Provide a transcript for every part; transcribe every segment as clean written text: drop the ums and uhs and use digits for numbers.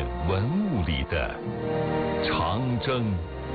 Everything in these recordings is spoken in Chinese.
文物里的长征。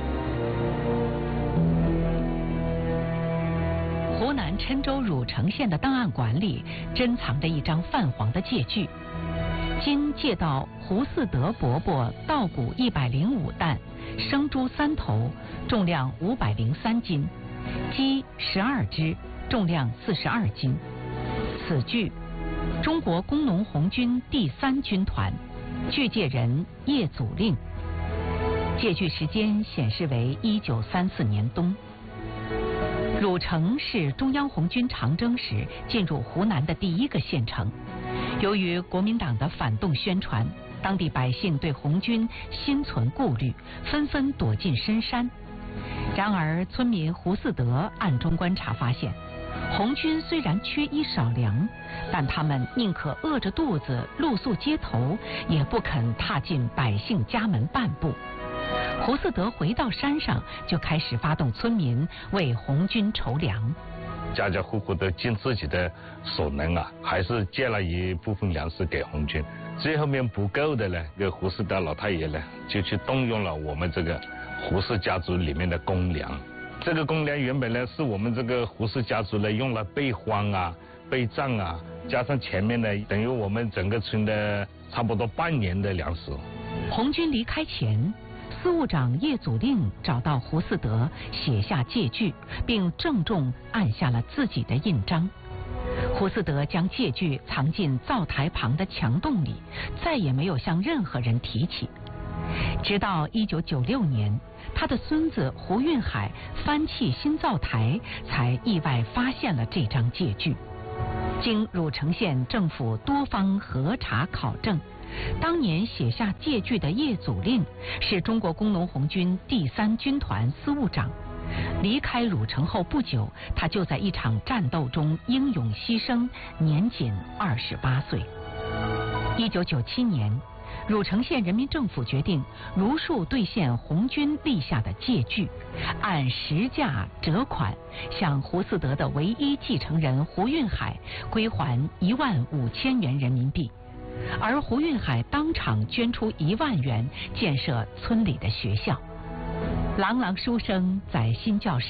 湖南郴州汝城县的档案馆里珍藏着一张泛黄的借据，今借到胡嗣德伯伯稻谷105担，生猪3头，重量503斤，鸡12只，重量42斤。此据中国工农红军第3军团，据借人叶祖令，借据时间显示为1934年冬。汝城是中央红军长征时进入湖南的第1个县城。由于国民党的反动宣传，当地百姓对红军心存顾虑，纷纷躲进深山。然而村民胡嗣德暗中观察发现，红军虽然缺衣少粮，但他们宁可饿着肚子露宿街头，也不肯踏进百姓家门半步。胡嗣德回到山上，就开始发动村民为红军筹粮。 家家户户都尽自己的所能啊，还是借了一部分粮食给红军。最后面不够的呢，这个胡嗣德老太爷呢，就去动用了我们这个胡氏家族里面的公粮。这个公粮原本呢，是我们这个胡氏家族呢用来备荒啊、备战啊，加上前面呢，等于我们整个村的差不多半年的粮食。 红军离开前，司务长叶祖令找到胡嗣德，写下借据，并郑重按下了自己的印章。胡嗣德将借据藏进灶台旁的墙洞里，再也没有向任何人提起。直到1996年，他的孙子胡运海翻砌新灶台，才意外发现了这张借据。经汝城县政府多方核查考证，当年写下借据的叶祖令是中国工农红军第3军团司务长。离开汝城后不久，他就在一场战斗中英勇牺牲，年仅28岁。1997年，汝城县人民政府决定如数兑现红军立下的借据，按实价折款向胡嗣德的唯一继承人胡运海归还15000元人民币，而胡运海当场捐出1万元建设村里的学校。朗朗书声在新教室。